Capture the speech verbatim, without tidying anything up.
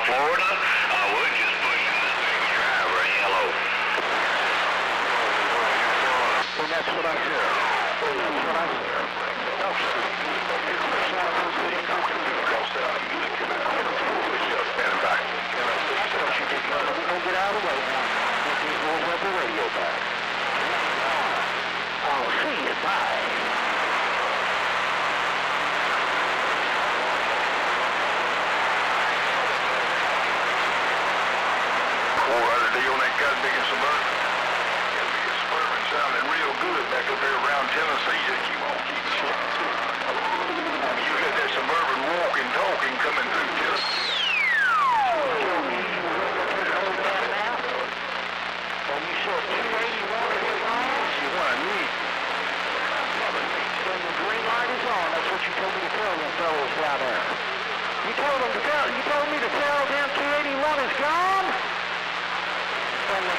Florida. Uh, we're just pushing this big driver, hello. And that's what I said. And that's what I said. No, sir. It's the sound of the city. Stand back. Don't you get don't get out of the way now. Get these rules of the radio back. I'll see you. Bye. Four out of D on that goddamn Suburban. Goddamn Suburban sounding real good back up there around Tennessee. Just keep on keeping on. You got that Suburban walking, talking coming through Tennessee. And you said two eighty-one is on? You want to need. When the green light is on, that's what you told me to tell them fellows down there. You told them to tell, you told me to tell them two eighty-one is gone? When the